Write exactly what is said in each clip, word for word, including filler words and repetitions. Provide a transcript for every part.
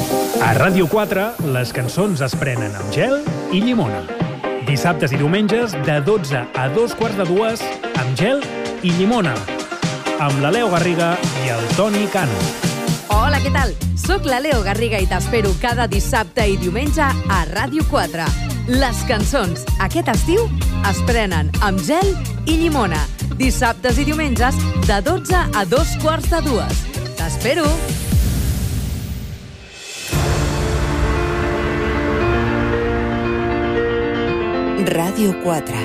A Ràdio quatre, les cançons es prenen amb gel i llimona. Dissabtes i diumenges, de dotze a dos quarts de dues, amb gel i llimona. Amb la Leo Garriga i el Toni Cano. Hola, què tal? Soc la Leo Garriga i t'espero cada dissabte i diumenge a Ràdio quatre. Les cançons aquest estiu es prenen amb gel i llimona. Dissabtes i diumenges, de dotze a dos quarts de dues. T'espero! Ràdio quatre.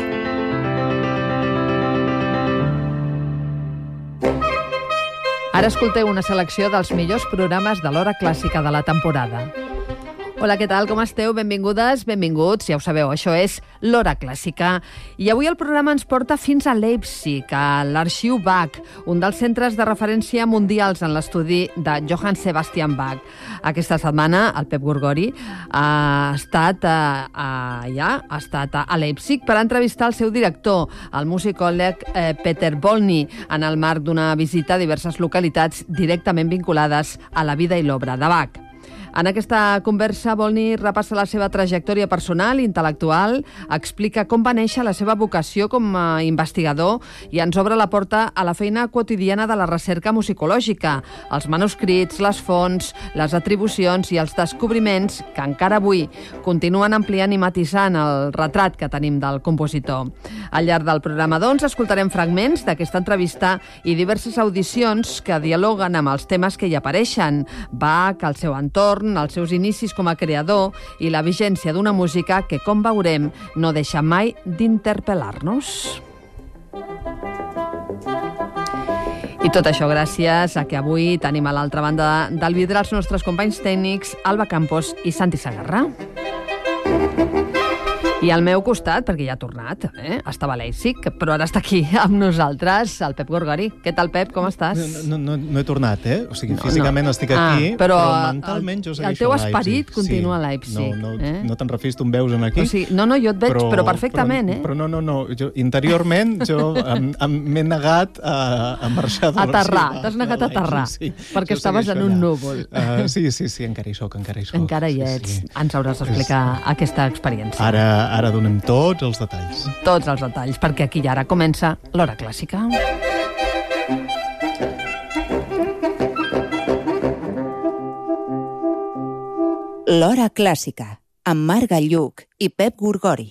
Ara escolteu una selecció dels millors programes de l'hora clàssica de la temporada. Hola, què tal? Com esteu? Benvingudes, benvinguts. Ja ho sabeu, això és l'hora clàssica. I avui el programa ens porta fins a Leipzig, a l'Arxiu Bach, un dels centres de referència mundials en l'estudi de Johann Sebastian Bach. Aquesta setmana el Pep Gorgori ha estat a, a, ja, ha estat a Leipzig per entrevistar el seu director, el musicòleg eh, Peter Bolny, en el marc d'una visita a diverses localitats directament vinculades a la vida i l'obra de Bach. En aquesta conversa, Bolny repassa la seva trajectòria personal i intel·lectual, explica com va néixer la seva vocació com a investigador i ens obre la porta a la feina quotidiana de la recerca musicològica, els manuscrits, les fonts, les atribucions i els descobriments que encara avui continuen ampliant i matisant el retrat que tenim del compositor. Al llarg del programa, doncs, escoltarem fragments d'aquesta entrevista i diverses audicions que dialoguen amb els temes que hi apareixen, Bach, el seu entorn, els seus inicis com a creador i la vigència d'una música que, com veurem, no deixa mai d'interpel·lar-nos. I tot això gràcies a que avui tenim a l'altra banda del vidre els nostres companys tècnics Alba Campos i Santi Sagarra. I al meu costat, perquè ja ha tornat, eh? Estava a Leipzig, però ara està aquí amb nosaltres, el Pep Gorgori. Què tal, Pep? Com estàs? No, no, no he tornat, eh? O sigui, no, físicament no. estic aquí, ah, però, però mentalment jo segueixo a Leipzig. El teu esperit continua sí. a Leipzig. No, no, eh? no te'n refis, tu em veus aquí. O sigui, no, no, jo et veig, però, però perfectament, però, eh? Però no, no, no. Jo, interiorment jo m'he negat a, a marxar de Aterrar, t'has negat a aterrar, sí. perquè jo estaves en un allà. núvol. Uh, sí, sí, sí, encara hi soc, encara hi soc. Encara hi ets. Sí, sí. Ens hauràs d'explicar és... aquesta experiència. Ara, ara donem tot els detalls. Tots els detalls, perquè aquí i ara comença l'hora clàssica. L'hora clàssica, amb Marc Galluc i Pep Gorgori.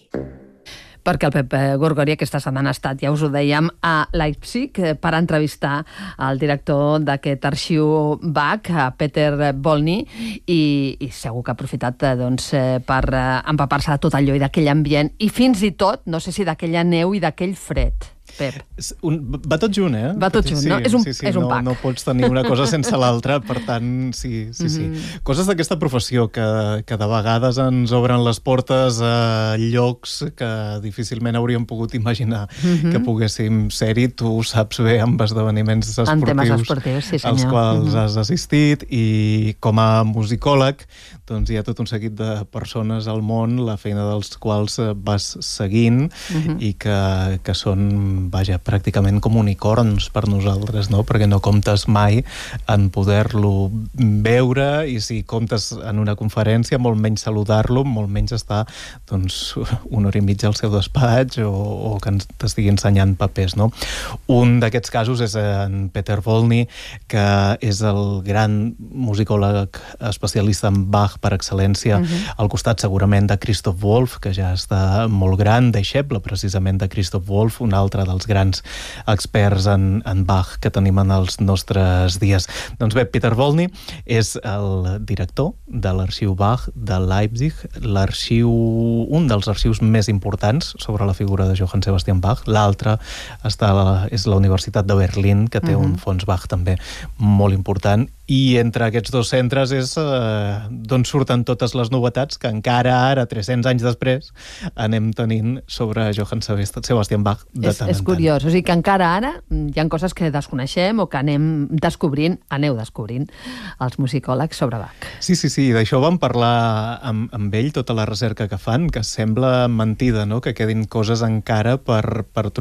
Perquè el Pep Gorgori aquesta setmana ha estat, ja us ho dèiem, a Leipzig per entrevistar el director d'aquest arxiu Bach, Peter Bolny, i, i segur que ha aprofitat doncs, per empapar-se de tot allò i d'aquell ambient, i fins i tot, no sé si d'aquella neu i d'aquell fred. Pep. Un, va tot junt, eh? Va tot junt, sí, no? És un, sí, sí, és un no, pack. No pots tenir una cosa sense l'altra, per tant, sí, sí, sí. Mm-hmm. Coses d'aquesta professió que, que de vegades ens obren les portes a llocs que difícilment hauríem pogut imaginar mm-hmm. que poguéssim ser-hi. Tu saps bé amb esdeveniments esportius, en temes esportius, sí, senyor. als quals mm-hmm. has assistit, i com a musicòleg doncs hi ha tot un seguit de persones al món, la feina dels quals vas seguint mm-hmm. i que, que són vaja, pràcticament com unicorns per nosaltres, no? Perquè no comptes mai en poder-lo veure, i si comptes en una conferència, molt menys saludar-lo, molt menys estar doncs, una hora i mitja al seu despatx o, o que ens estigui ensenyant papers, no? Un d'aquests casos és en Peter Bolny, que és el gran musicòleg especialista en Bach per excel·lència, uh-huh. al costat segurament de Christoph Wolff, que ja està molt gran, deixeble precisament de Christoph Wolff, un altre dels grans experts en, en Bach que tenim en els nostres dies. Doncs bé, Peter Bolny és el director de l'arxiu Bach de Leipzig, l'arxiu, un dels arxius més importants sobre la figura de Johann Sebastian Bach. L'altre està a la, és la Universitat de Berlín, que té uh-huh. un fons Bach també molt important, i entre aquests dos centres és eh, d'on surten totes les novetats que encara ara, tres-cents anys després, anem tenint sobre Johann Sebastian Bach de és, tant en tant. És curiós, o sigui que encara ara hi ha coses que desconeixem o que anem descobrint, aneu descobrint els musicòlegs sobre Bach. Sí, sí, sí, d'això vam parlar amb, amb ell, tota la recerca que fan, que sembla mentida, no?, que quedin coses encara per, per trobar